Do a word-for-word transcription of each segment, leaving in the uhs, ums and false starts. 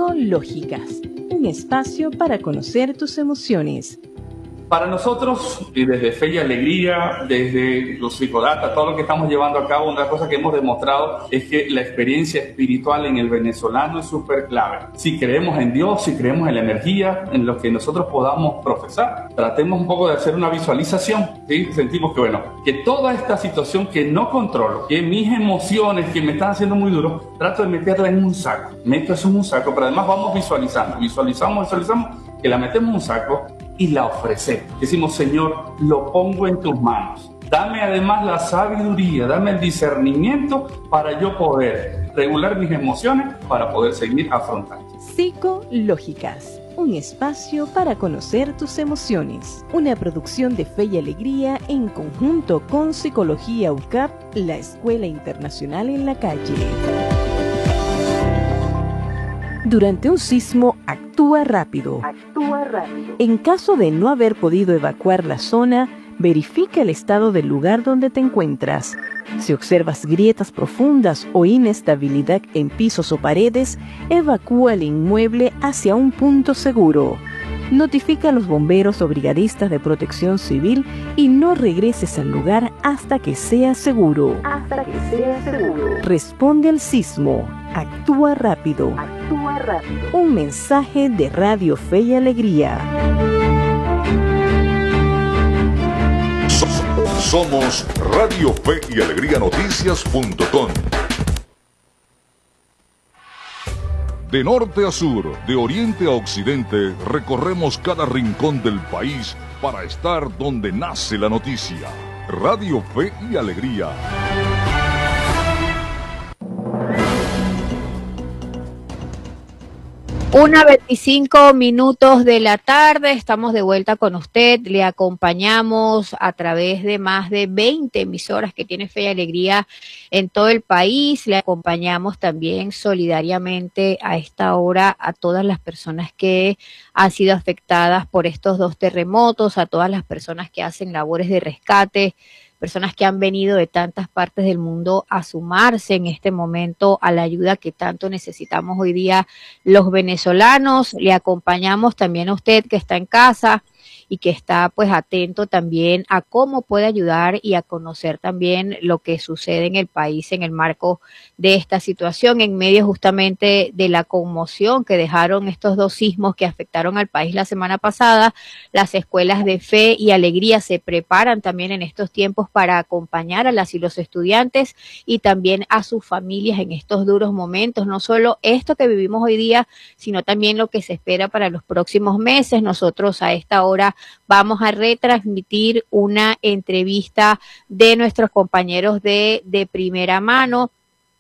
Psicológicas, un espacio para conocer tus emociones. Para nosotros, y desde Fe y Alegría, desde los psicodatas, todo lo que estamos llevando a cabo, una cosa que hemos demostrado es que la experiencia espiritual en el venezolano es súper clave. Si creemos en Dios, si creemos en la energía, en lo que nosotros podamos profesar, tratemos un poco de hacer una visualización, ¿sí? Sentimos que, bueno, que toda esta situación que no controlo, que mis emociones que me están haciendo muy duro, trato de meterla en un saco. Meto eso en un saco, pero además vamos visualizando, visualizamos, visualizamos, que la metemos en un saco y la ofrecemos. Decimos, Señor, lo pongo en tus manos. Dame además la sabiduría, dame el discernimiento para yo poder regular mis emociones, para poder seguir afrontando. Psicológicas, un espacio para conocer tus emociones. Una producción de Fe y Alegría en conjunto con Psicología U C A P, la Escuela Internacional en la Calle. Durante un sismo, actúa rápido. Actúa rápido. En caso de no haber podido evacuar la zona, verifica el estado del lugar donde te encuentras. Si observas grietas profundas o inestabilidad en pisos o paredes, evacúa el inmueble hacia un punto seguro. Notifica a los bomberos o brigadistas de protección civil y no regreses al lugar hasta que sea seguro. Hasta que sea seguro. Responde al sismo. Actúa rápido. Actúa rápido. Un mensaje de Radio Fe y Alegría. Somos Radio Fe y Alegría Noticias punto com. De norte a sur, de oriente a occidente, recorremos cada rincón del país para estar donde nace la noticia. Radio Fe y Alegría. Una veinticinco minutos de la tarde, estamos de vuelta con usted, le acompañamos a través de más de veinte emisoras que tiene Fe y Alegría en todo el país, le acompañamos también solidariamente a esta hora a todas las personas que han sido afectadas por estos dos terremotos, a todas las personas que hacen labores de rescate, personas que han venido de tantas partes del mundo a sumarse en este momento a la ayuda que tanto necesitamos hoy día los venezolanos. Le acompañamos también a usted que está en casa y que está pues atento también a cómo puede ayudar y a conocer también lo que sucede en el país en el marco de esta situación, en medio justamente de la conmoción que dejaron estos dos sismos que afectaron al país la semana pasada. Las escuelas de Fe y Alegría se preparan también en estos tiempos para acompañar a las y los estudiantes y también a sus familias en estos duros momentos, no solo esto que vivimos hoy día, sino también lo que se espera para los próximos meses. Nosotros a esta hora vamos a retransmitir una entrevista de nuestros compañeros de, de primera mano,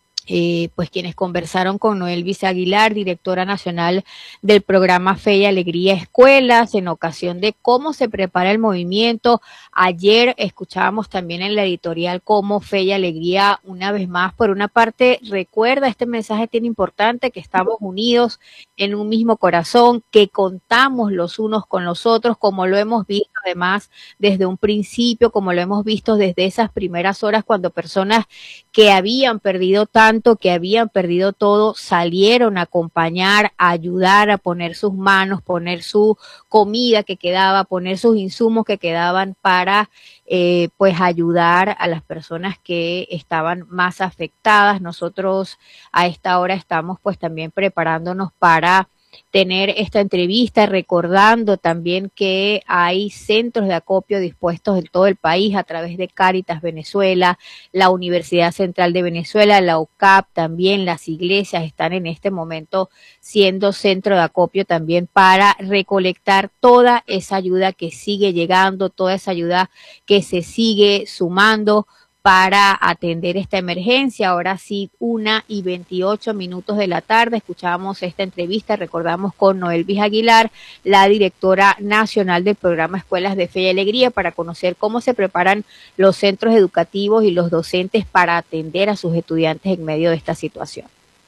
Eh, pues quienes conversaron con Noelvis Aguilar, directora nacional del programa Fe y Alegría Escuelas, en ocasión de cómo se prepara el movimiento. Ayer escuchábamos también en la editorial cómo Fe y Alegría, una vez más, por una parte, recuerda este mensaje tan importante, que estamos unidos en un mismo corazón, que contamos los unos con los otros, como lo hemos visto además desde un principio, como lo hemos visto desde esas primeras horas, cuando personas que habían perdido tanto, que habían perdido todo, salieron a acompañar, a ayudar, a poner sus manos, poner su comida que quedaba, poner sus insumos que quedaban para eh, pues ayudar a las personas que estaban más afectadas. Nosotros a esta hora estamos pues también preparándonos para tener esta entrevista, recordando también que hay centros de acopio dispuestos en todo el país a través de Cáritas Venezuela, la Universidad Central de Venezuela, la U C A P, también las iglesias están en este momento siendo centro de acopio también para recolectar toda esa ayuda que sigue llegando, toda esa ayuda que se sigue sumando para atender esta emergencia. Ahora sí, una y veintiocho minutos de la tarde, escuchábamos esta entrevista, recordamos con Noelvis Aguilar, la directora nacional del programa Escuelas de Fe y Alegría, para conocer cómo se preparan los centros educativos y los docentes para atender a sus estudiantes en medio de esta situación.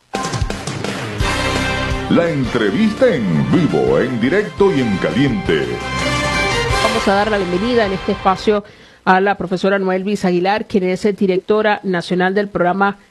La entrevista en vivo, en directo y en caliente. Vamos a dar la bienvenida en este espacio a la profesora Noelvis Aguilar, quien es directora nacional del programa